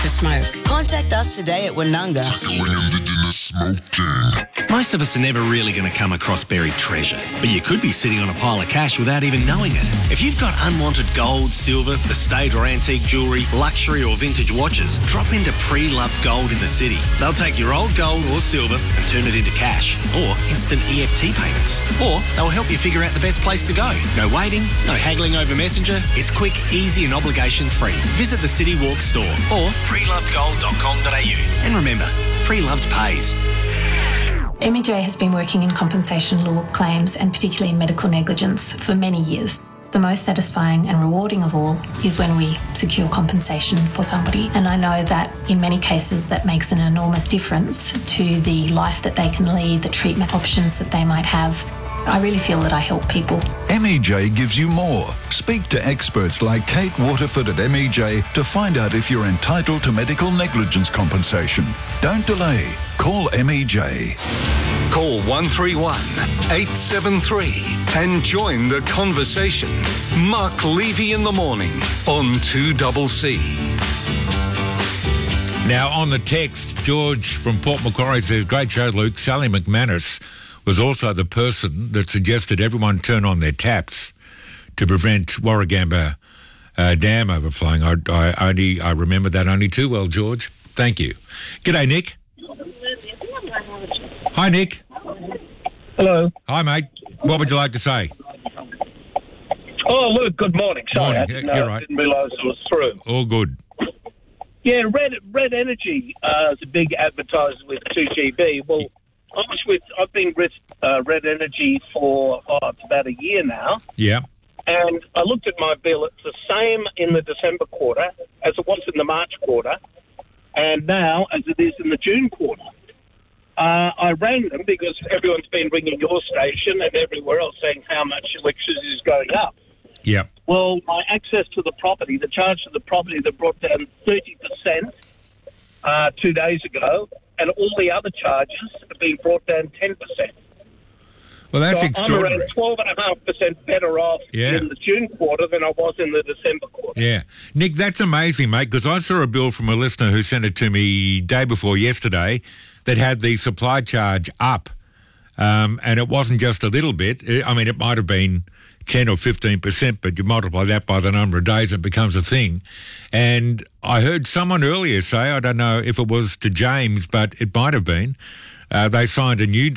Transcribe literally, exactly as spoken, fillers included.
to smoke. Contact us today at Wanunga. Most of us are never really going to come across buried treasure, but you could be sitting on a pile of cash without even knowing it. If you've got unwanted gold, silver, estate or antique jewellery, luxury or vintage watches, drop into Pre-Loved Gold in the city. They'll take your old gold or silver and turn it into cash or instant E F T payments. Or they'll help you figure out the best place to go. No waiting, no haggling over Messenger. It's quick, easy and obligation free. Visit the City Walk store or pre loved gold dot com dot a u. And remember, Pre-Loved pays. M E J has been working in compensation law claims and particularly in medical negligence for many years. The most satisfying and rewarding of all is when we secure compensation for somebody. And I know that in many cases that makes an enormous difference to the life that they can lead, the treatment options that they might have. I really feel that I help people. M E J gives you more. Speak to experts like Kate Waterford at M E J to find out if you're entitled to medical negligence compensation. Don't delay. Call M E J. Call one three one, eight seven three and join the conversation. Mark Levy in the morning on two C C. Now, on the text, George from Port Macquarie says, great show, Luke. Sally McManus was also the person that suggested everyone turn on their taps to prevent Warragamba uh, Dam overflowing. I, I only I remember that only too well, George. Thank you. G'day, Nick. Hi, Nick. Hello. Hi, mate. What would you like to say? Oh, Luke, good morning. Sorry, Morning. I didn't, You're uh, right. didn't realise it was through. All good. Yeah, Red Red Energy uh, is a big advertiser with two G B. Well, I was with, I've been with uh, Red Energy for oh, it's about a year now. Yeah. And I looked at my bill. It's the same in the December quarter as it was in the March quarter, and now as it is in the June quarter. Uh, I rang them because everyone's been ringing your station and everywhere else saying how much electricity is going up. Yeah. Well, my access to the property, the charge to the property, they brought down thirty percent uh, two days ago, and all the other charges have been brought down ten percent. Well, that's so extraordinary. I'm around twelve point five percent better off Yeah. in the June quarter than I was in the December quarter. Yeah. Nick, that's amazing, mate, because I saw a bill from a listener who sent it to me day before yesterday that had the supply charge up, um, and it wasn't just a little bit. I mean, it might have been ten or fifteen percent, but you multiply that by the number of days, it becomes a thing. And I heard someone earlier say, I don't know if it was to James, but it might have been, uh, they signed a new